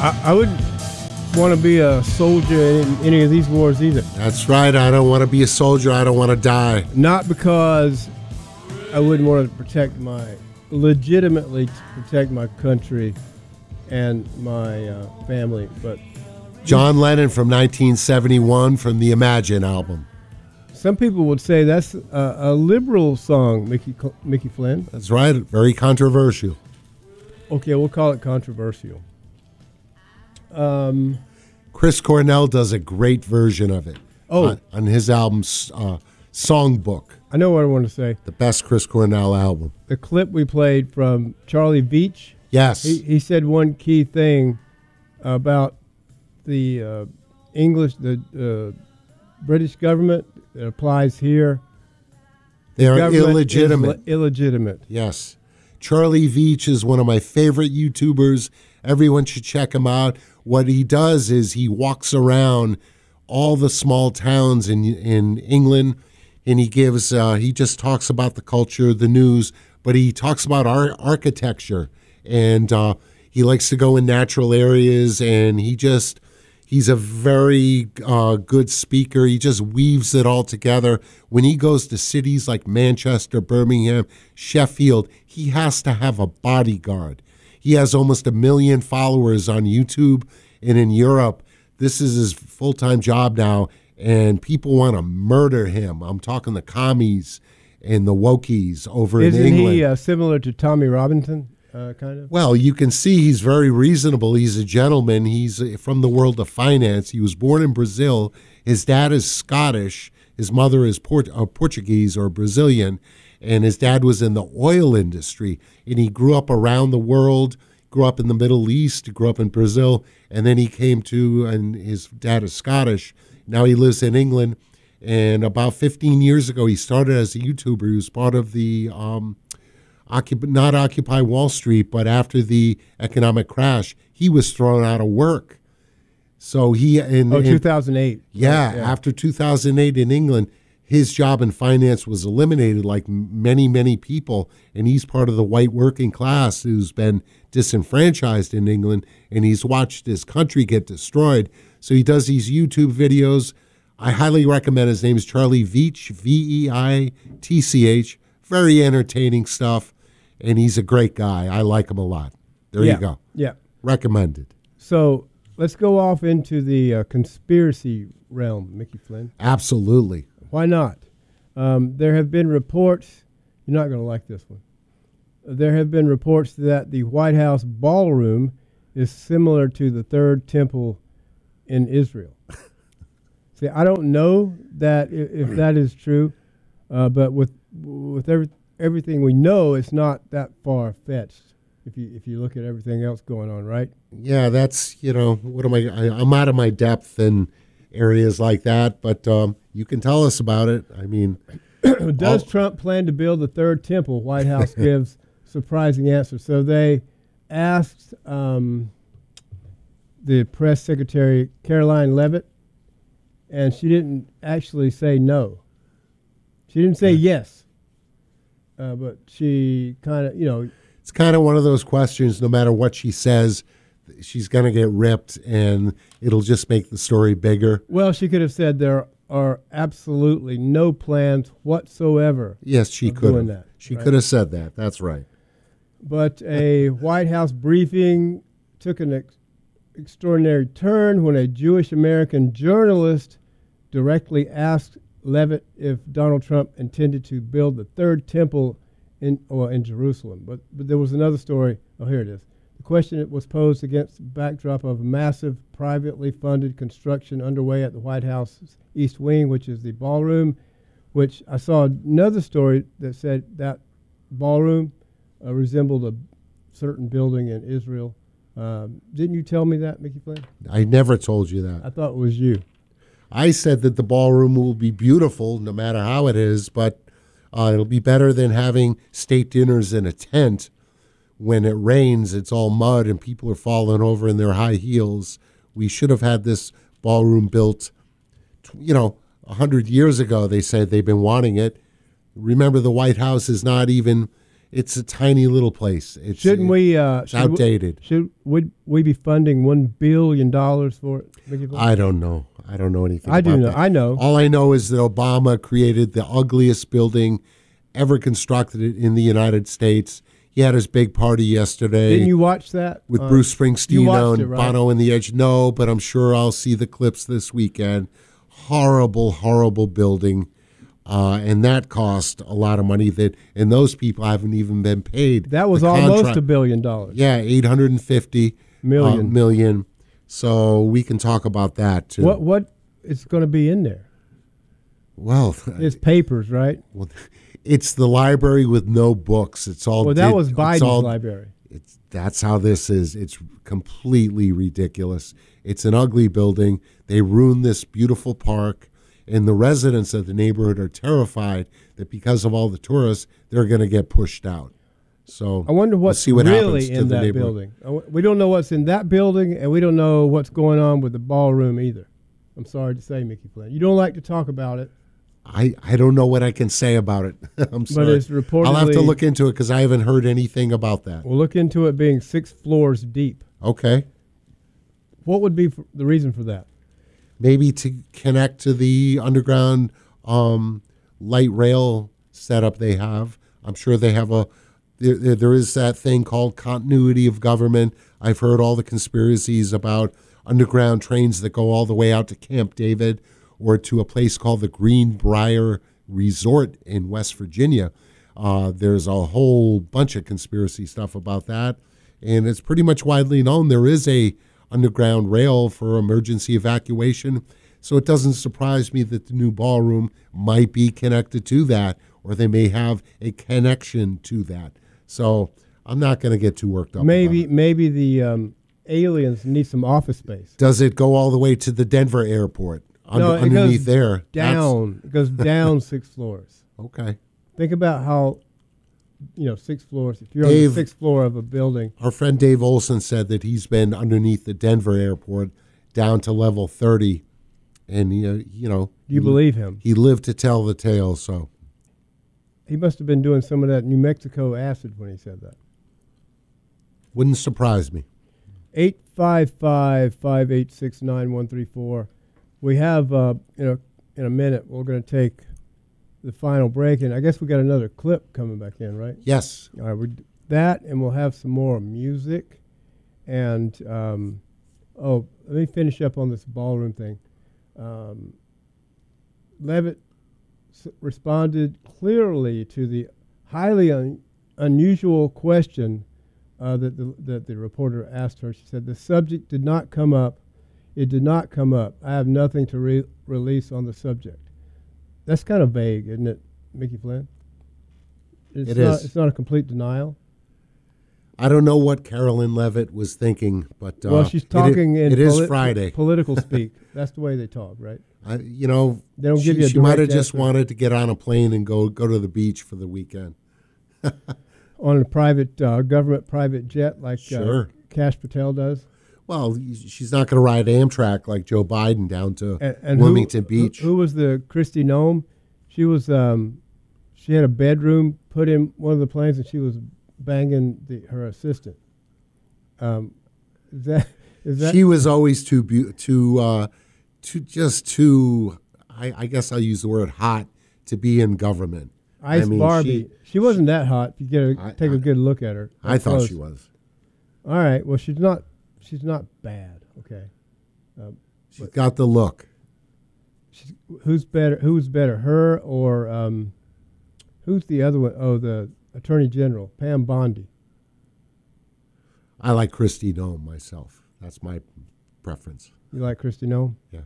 I wouldn't want to be a soldier in any of these wars either. That's right. I don't want to be a soldier. I don't want to die. Not because I wouldn't want to legitimately protect my country and my family, but John Lennon from 1971 from the Imagine album. some people would say that's a liberal song, Mickey Flynn. That's right. Very controversial. Okay, we'll call it controversial. Chris Cornell does a great version of it. On his album Songbook. I know what I want to say. The best Chris Cornell album. The clip we played from Charlie Veitch. Yes. He said one key thing about the English, the British government that applies here. They are illegitimate. Illegitimate. Yes. Charlie Veitch is one of my favorite YouTubers. Everyone should check him out. What he does is he walks around all the small towns in England, and he just talks about the culture, the news, but he talks about architecture, and he likes to go in natural areas, and he's a very good speaker. He just weaves it all together. When he goes to cities like Manchester, Birmingham, Sheffield, he has to have a bodyguard. He has almost 1 million followers on YouTube, and in Europe, this is his full-time job now, and people want to murder him. I'm talking the commies and the wokies over in England. Isn't he similar to Tommy Robinson, kind of? Well, you can see he's very reasonable. He's a gentleman. He's from the world of finance. He was born in Brazil. His dad is Scottish. His mother is Portuguese or Brazilian, and his dad was in the oil industry, and he grew up around the world, grew up in the Middle East, grew up in Brazil, and then he came to, and his dad is Scottish. Now he lives in England, and about 15 years ago, he started as a YouTuber. He was part of the, not Occupy Wall Street, but after the economic crash, he was thrown out of work. So he... 2008. Yeah, After after 2008 in England, his job in finance was eliminated like many, many people, and he's part of the white working class who's been disenfranchised in England, and he's watched his country get destroyed. So he does these YouTube videos. I highly recommend. His name is Charlie Veitch, Veitch. Very entertaining stuff, and he's a great guy. I like him a lot. There you go. Yeah. Recommended. So let's go off into the conspiracy realm, Mickey Flynn. Absolutely. Why not? There have been reports, you're not going to like this one. There have been reports that the White House ballroom is similar to the Third Temple in Israel. See, I don't know that if that is true, but with everything we know, it's not that far-fetched if you look at everything else going on, right? Yeah, that's, what am I'm out of my depth in areas like that, but you can tell us about it. I mean, does Trump plan to build the Third Temple? White House gives surprising answer. So they asked the press secretary, Caroline Leavitt, and she didn't actually say no. She didn't say yes, but she kind of, It's kind of one of those questions, no matter what she says, she's going to get ripped, and it'll just make the story bigger. Well, she could have said there are absolutely no plans whatsoever. Yes, she could have. She could have said that. That's right. But a White House briefing took an extraordinary turn when a Jewish American journalist directly asked Leavitt if Donald Trump intended to build the Third Temple in Jerusalem. But there was another story. Oh, here it is. The question was posed against the backdrop of a massive privately funded construction underway at the White House's East Wing, which is the ballroom, which I saw another story that said that ballroom resembled a certain building in Israel. Didn't you tell me that, Mickey Flynn? I never told you that. I thought it was you. I said that the ballroom will be beautiful no matter how it is, but it'll be better than having state dinners in a tent. When it rains, it's all mud and people are falling over in their high heels. We should have had this ballroom built, 100 years ago. They said they've been wanting it. Remember, the White House is not even It's a tiny little place. Shouldn't we? It's outdated. Would we be funding $1 billion for it? Mickey Flynn? I don't know. I don't know anything. I about do know. that. I know. All I know is that Obama created the ugliest building ever constructed in the United States. He had his big party yesterday. Didn't you watch that with Bruce Springsteen and right? Bono and the Edge? No, but I'm sure I'll see the clips this weekend. Horrible, horrible building. And that cost a lot of money. And those people haven't even been paid. That was almost $1 billion. Yeah, 850 million. So we can talk about that too. What is going to be in there? Well, it's papers, right? Well, it's the library with no books. It's all. Well, that was Biden's library. That's how this is. It's completely ridiculous. It's an ugly building. They ruined this beautiful park. And the residents of the neighborhood are terrified that because of all the tourists, they're going to get pushed out. So I wonder what's we'll see what really happens to in the that building. We don't know what's in that building, and we don't know what's going on with the ballroom either. I'm sorry to say, Mickey Flynn. You don't like to talk about it. I don't know what I can say about it. I'm sorry. But it's reportedly, I'll have to look into it because I haven't heard anything about that. We'll look into it being 6 floors deep. Okay. What would be the reason for that? Maybe to connect to the underground light rail setup they have. I'm sure they have there is that thing called continuity of government. I've heard all the conspiracies about underground trains that go all the way out to Camp David or to a place called the Greenbrier Resort in West Virginia. There's a whole bunch of conspiracy stuff about that, and it's pretty much widely known there is a underground rail for emergency evacuation. So it doesn't surprise me that the new ballroom might be connected to that, or they may have a connection to that. So I'm not going to get too worked up. Maybe the aliens need some office space. Does it go all the way to the Denver airport? Underneath there? It goes down 6 floors. Okay. Think about how, 6 floors. If you're on the 6th floor of a building. Our friend Dave Olson said that he's been underneath the Denver airport down to level 30. And, Do you believe him? He lived to tell the tale, so. He must have been doing some of that New Mexico acid when he said that. Wouldn't surprise me. 855-586-9134. We have, in a minute, we're going to take the final break, and I guess we got another clip coming back in, right? Yes. All right, that, and we'll have some more music. And, let me finish up on this ballroom thing. Levitt responded clearly to the highly unusual question that the reporter asked her. She said, the subject did not come up. It did not come up. I have nothing to release on the subject. That's kind of vague, isn't it, Mickey Flynn? It is. It's not a complete denial. I don't know what Carolyn Levitt was thinking, but well, she's talking it is Friday. Political speak. That's the way they talk, right? They don't give you a she might have direct just answer. wanted to get on a plane and go to the beach for the weekend. On a private government private jet like Sure. Kash Patel does. Well, she's not going to ride Amtrak like Joe Biden down to And Wilmington Beach. Who was the Kristi Noem? She was. She had a bedroom put in one of the planes, and she was banging her assistant. Is that? She was always too. I guess I'll use the word hot to be in government. Ice Barbie. She wasn't that hot. If you take a good look at her. I thought close. she was. All right. Well, she's not. She's not bad. Okay. She's got the look. Who's better? Who's better, her or who's the other one? Oh, the Attorney General, Pam Bondi. I like Kristi Noem myself. That's my preference. You like Kristi Noem? Yeah.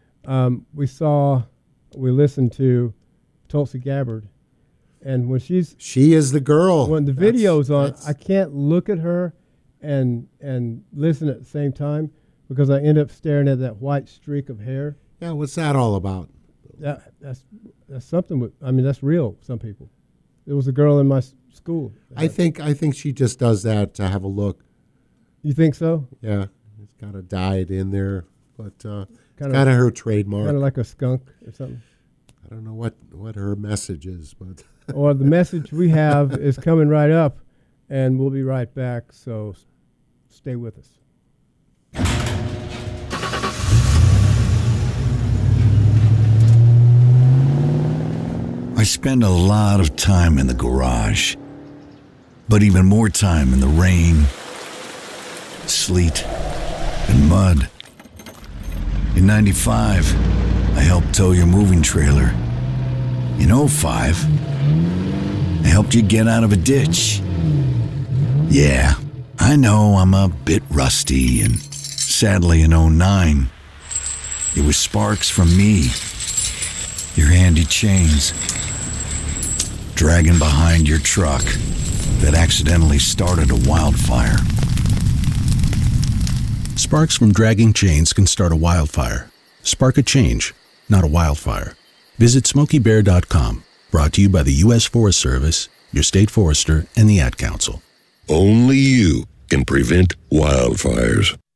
We listened to Tulsi Gabbard, and when she is the girl. When the video's on, I can't look at her and listen at the same time because I end up staring at that white streak of hair. Yeah, what's that all about? That's something. That's real. Some people. There was a girl in my school. I think she just does that to have a look. You think so? Yeah, it's got a dyed in there, but kind of her trademark. Kind of like a skunk or something. I don't know what her message is, but Or the message we have is coming right up, and we'll be right back, so stay with us. I spend a lot of time in the garage, but even more time in the rain, sleet, and mud. In '95, I helped tow your moving trailer. In '05, I helped you get out of a ditch. Yeah, I know I'm a bit rusty, and sadly in '09, it was sparks from me, your handy chains, dragging behind your truck that accidentally started a wildfire. Sparks from dragging chains can start a wildfire. Spark a change, not a wildfire. Visit SmokeyBear.com. Brought to you by the U.S. Forest Service, your state forester, and the Ad Council. Only you can prevent wildfires.